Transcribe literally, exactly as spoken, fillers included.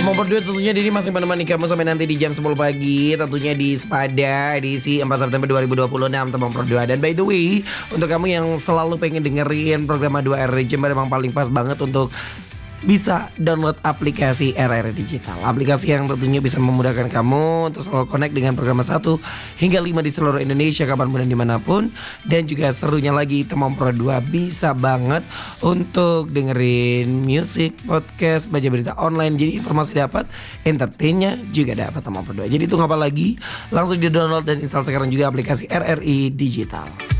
Temang berdua tentunya Dini masih menemani kamu sampai nanti di jam sepuluh pagi. Tentunya di Spada edisi empat September dua ribu dua puluh enam Temang berdua. Dan by the way, untuk kamu yang selalu pengen dengerin program dua R Jember, memang paling pas banget untuk bisa download aplikasi R R Digital. Aplikasi yang tentunya bisa memudahkan kamu untuk selalu connect dengan program satu hingga lima di seluruh Indonesia kapanpun dan dimanapun. Dan juga serunya lagi, Temang Pro dua bisa banget untuk dengerin musik, podcast, baca berita online. Jadi informasi dapat, entertainnya juga dapat Temang Pro dua. Jadi tunggu apa lagi? Langsung di download dan install sekarang juga aplikasi R R I Digital.